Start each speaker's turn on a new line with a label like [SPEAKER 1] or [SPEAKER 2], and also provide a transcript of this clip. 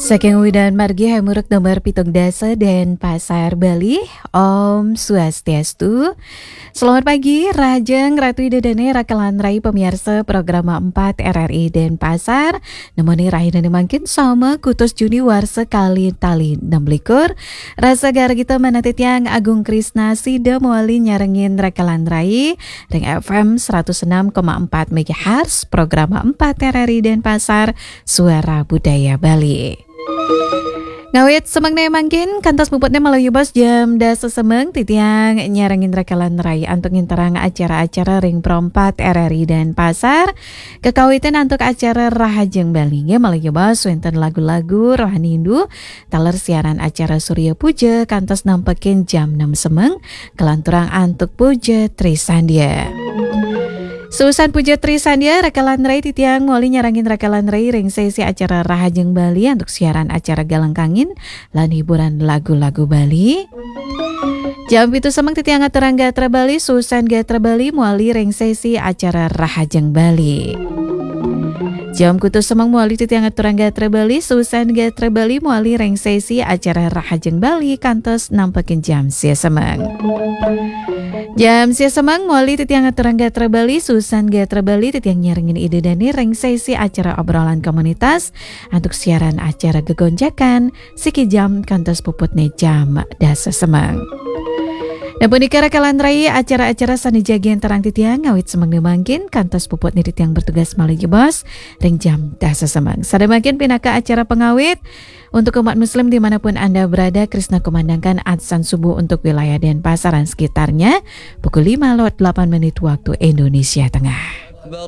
[SPEAKER 1] Saking widan margi hamuruk nomor pitung dasa dan pasar Bali. Om Swastiastu. Selamat pagi Rajeng Ratu Idedane Rakalan Rai pemirsa program 4 RRI dan pasar. Nemoni Rahina mangkin sama kutus Juni warsa kali tali 16. Rasa gara kita menatit yang Agung Krisna Sida muali nyarengin Rakalan Rai ring FM 106,4 MHz program 4 RRI dan pasar Suara Budaya Bali. Ngawit semangnya mangkin kantas puputnya melalui bos jam dasa semeng titiang nyarangin Rakalan Rai untuk nginterang acara-acara ring perompat RRI dan pasar kekawitan untuk acara Rahajeng Bali melalui bos wenten lagu-lagu rohani Hindu taler siaran acara Surya Puja kantas nampekin jam 6 semeng kelanturang antuk Puja Trisandia. Susan Puja Trisandia Rakalan Rai titiang wali nyarangin Rakalan Rai ring sesi acara Rahajeng Bali untuk siaran acara Galang Kangin lan hiburan lagu-lagu Bali. Jam itu semang titiang aturang Gatra Bali Susan Gatra Bali muali ring sesi acara Rahajeng Bali. Jam kutu semang muali titiang aturang Gatra Bali Susan Gatra Bali muali ring sesi acara Rahajeng Bali kantos nampekin jam sia semang. Jam sia semang muali titiang aturang Gatra Bali Susan Gatra Bali titiang nyarengin ide dani ring sesi acara obrolan komunitas untuk siaran acara gegonjakan siki jam kantos puputne jam dasa semang. Napunika Rakalan Rai acara-acara sani jagian terang titiang ngawit semang nemangkin kantos puput nidit yang bertugas malih bos ring jam dasa semang. Sademakin pinaka acara pengawit untuk umat muslim dimanapun Anda berada. Krisna kumandangkan adzan subuh untuk wilayah dan pasaran sekitarnya pukul 5:08 waktu Indonesia Tengah.